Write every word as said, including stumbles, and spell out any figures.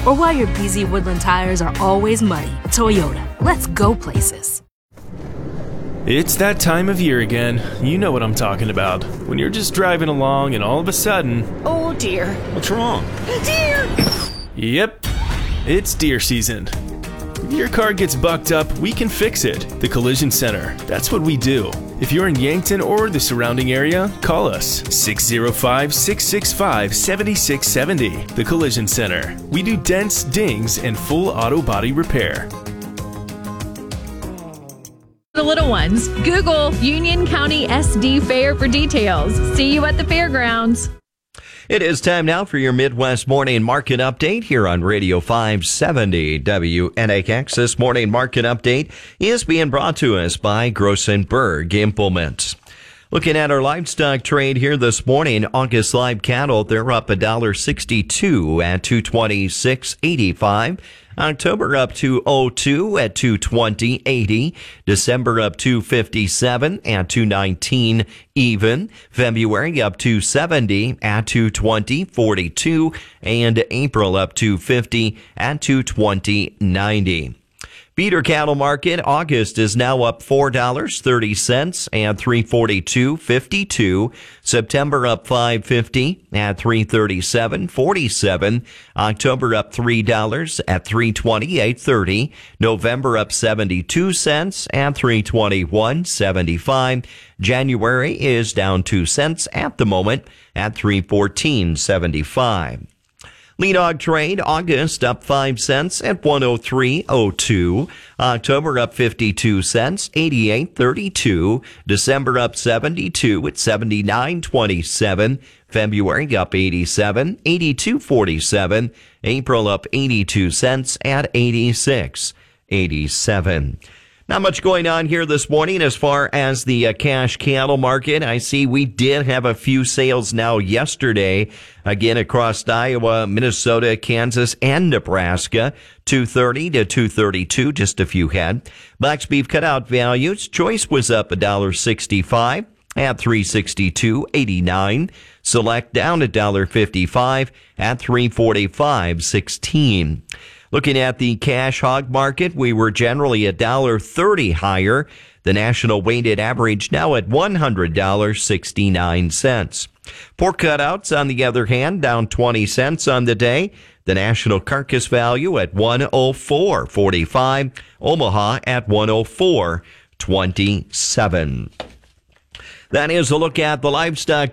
Or why your B Z Woodland tires are always muddy. Toyota, let's go places. It's that time of year again. You know what I'm talking about. When you're just driving along and all of a sudden... Oh dear. What's wrong? Deer! Yep, it's deer season. If your car gets bucked up, we can fix it. The Collision Center. That's what we do. If you're in Yankton or the surrounding area, call us six oh five, six six five, seven six seven oh. The Collision Center. We do dents, dings, and full auto body repair. The little ones. Google Union County S D Fair for details. See you at the fairgrounds. It is time now for your Midwest Morning Market Update here on Radio five seventy W N H X. This morning market update is being brought to us by Grossenberg Implements. Looking at our livestock trade here this morning, August live cattle, they're up one dollar sixty-two at two twenty-six eighty-five. October up two oh two at two twenty eighty. December up two fifty-seven at two nineteen even. February up two seventy at two twenty forty-two. And April up two fifty at two twenty ninety. Feeder cattle market, August is now up four dollars and thirty cents at three forty-two fifty-two. September up five fifty at three thirty-seven forty-seven. October up three dollars at three twenty-eight thirty. November up seventy-two cents at three twenty-one seventy-five. January is down two cents at the moment at three fourteen seventy-five. Lean hog trade, August up five cents at one oh three oh two. October up fifty-two cents, eighty-eight thirty-two. December up seventy-two at seventy-nine twenty-seven. February up eighty-seven, eighty-two forty-seven. April up eighty-two cents at eighty-six eighty-seven. Not much going on here this morning as far as the uh, cash cattle market. I see we did have a few sales now yesterday, again across Iowa, Minnesota, Kansas, and Nebraska. two thirty to two thirty-two, just a few head. Box beef cutout values, choice was up one dollar sixty-five at three sixty-two eighty-nine. Select down one dollar fifty-five at three forty-five sixteen. Looking at the cash hog market, we were generally one dollar thirty higher. The national weighted average now at one hundred dollars and sixty-nine cents. Pork cutouts, on the other hand, down twenty cents on the day. The national carcass value at one oh four forty-five. Omaha at one oh four twenty-seven. That is a look at the livestock